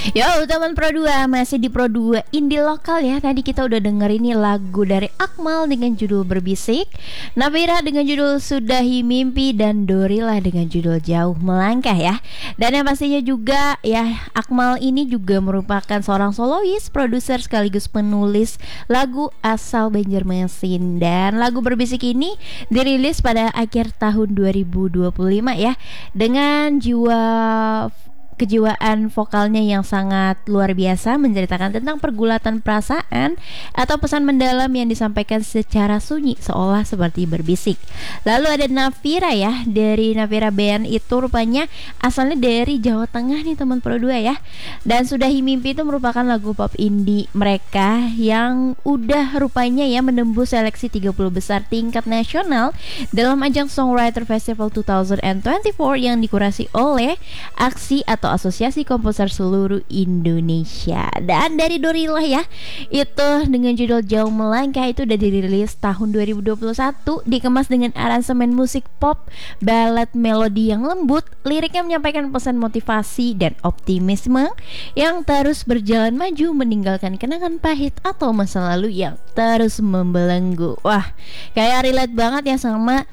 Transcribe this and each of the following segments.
Yo teman Pro 2, masih di Pro 2 Indie lokal ya. Tadi kita udah denger ini lagu dari Akmal dengan judul Berbisik, Nafira dengan judul Sudahi Mimpi, dan Dorila dengan judul Jauh Melangkah ya. Dan yang pastinya juga ya, Akmal ini juga merupakan seorang solois, produser sekaligus penulis lagu asal Banjarmasin. Dan lagu Berbisik ini dirilis pada akhir tahun 2025 ya, dengan kejiwaan vokalnya yang sangat luar biasa, menceritakan tentang pergulatan perasaan atau pesan mendalam yang disampaikan secara sunyi, seolah seperti berbisik. Lalu ada Nafira ya, dari Nafira Band itu rupanya asalnya dari Jawa Tengah nih teman Pro 2 ya. Dan Sudahi Mimpi itu merupakan lagu pop indie mereka yang udah rupanya ya menembus seleksi 30 besar tingkat nasional dalam ajang Songwriter Festival 2024 yang dikurasi oleh Aksi atau Asosiasi Komposer Seluruh Indonesia. Dan dari Dorila ya, itu dengan judul Jauh Melangkah itu udah dirilis tahun 2021, dikemas dengan aransemen musik pop, ballad melodi yang lembut, liriknya menyampaikan pesan motivasi dan optimisme yang terus berjalan maju meninggalkan kenangan pahit atau masa lalu yang terus membelenggu. Wah, kayak relate banget ya sama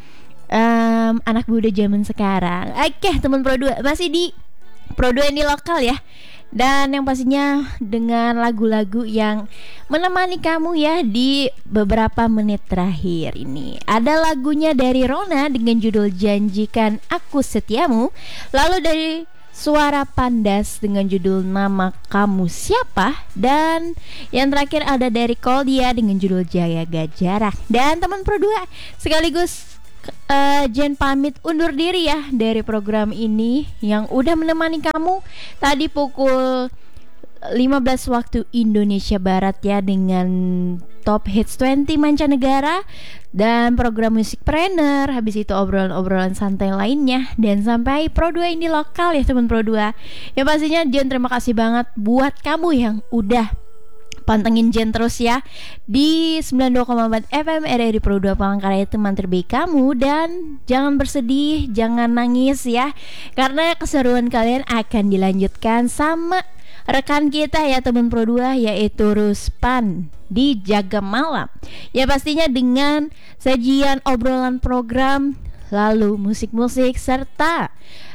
anak muda zaman sekarang. Oke, teman Pro 2, masih di Pro 2 ini lokal ya. Dan yang pastinya dengan lagu-lagu yang menemani kamu ya di beberapa menit terakhir ini. Ada lagunya dari Rona dengan judul Janjikan Aku Setiamu. Lalu dari Suara Pandas dengan judul Nama Kamu Siapa. Dan yang terakhir ada dari Koldia dengan judul Jaga Jarak. Dan teman Pro 2, sekaligus Jen pamit undur diri ya dari program ini yang udah menemani kamu tadi pukul 15 waktu Indonesia Barat ya, dengan Top Hits 20 mancanegara dan program Musikpreneur, habis itu obrolan-obrolan santai lainnya, dan sampai Pro 2 ini lokal ya teman Pro 2. Ya pastinya Jen terima kasih banget buat kamu yang udah pantengin Jen terus ya di 92,4 FM RRI Pro 2 Palangkaraya, teman terbaik kamu. Dan jangan bersedih, jangan nangis ya, karena keseruan kalian akan dilanjutkan sama rekan kita ya teman Pro 2, yaitu Ruspan di Jaga Malam. Ya pastinya dengan sajian obrolan program, lalu musik-musik serta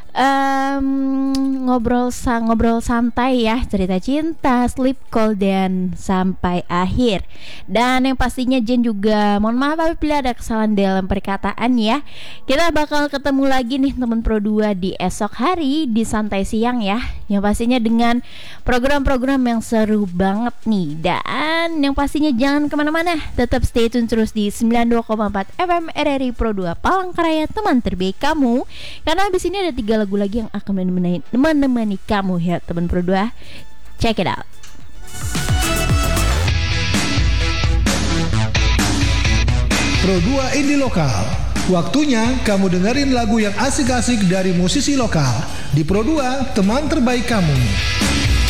ngobrol santai ya, cerita cinta, sleep call, dan sampai akhir. Dan yang pastinya Jen juga mohon maaf apabila ada kesalahan dalam perkataan ya. Kita bakal ketemu lagi nih teman Pro 2 di esok hari di Santai Siang ya, yang pastinya dengan program-program yang seru banget nih. Dan yang pastinya jangan kemana-mana, tetap stay tune terus di 92,4 FM RRI Pro 2 Palangkaraya, teman terbaik kamu. Karena habis ini ada 3 lagu lagi yang akan menemani kamu ya teman Pro 2. Check it out. Pro 2 Indie Lokal. Waktunya kamu dengerin lagu yang asik-asik dari musisi lokal. Di Pro 2, teman terbaik kamu.